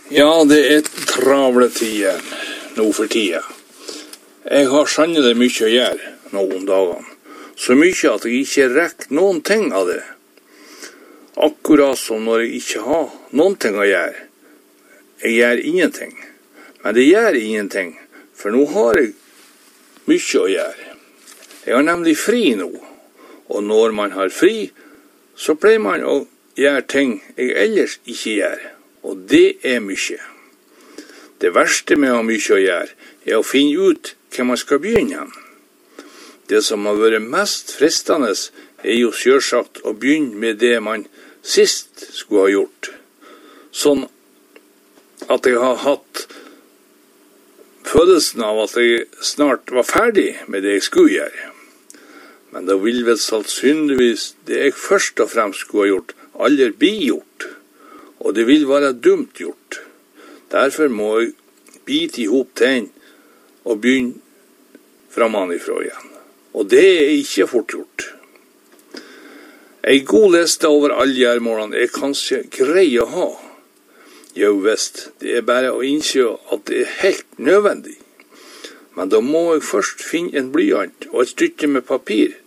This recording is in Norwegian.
Ja, det travle tider nå for tida. Jeg har sannelig mye å gjøre nå om dagene. Så mye at jeg ikke rekker noen ting av det. Akkurat som når jeg ikke har noen ting å gjøre. Jeg gjør ingenting. Men det gjør ingenting, for nå har jeg mye å gjøre. Jeg har nemlig fri nå. Og når man har fri, så pleier man å gjøre ting jeg ellers ikke gjør. Og det er mye. Det verste med å ha mye å gjøre, er å finne ut hva man skal begynne. Det som har vært mest fristende, er jo selvsagt å begynne med det man sist skulle ha gjort. Sånn at jeg har hatt følelsen av at jeg snart var ferdig med det jeg skulle gjøre. Men det vil vel sannsynligvis det jeg først og fremst skulle ha gjort, aldri bli gjort. Og det vil være dumt gjort. Derfor må jeg bite i hop tegn og begynne framanifra igjen. Og det er ikke fort gjort. En god liste over alle gjøremålene er kanskje grei å ha. Jo visst, det er bare å innse at det er helt nødvendig. Men da må jeg først finne en blyant og et stykke med papir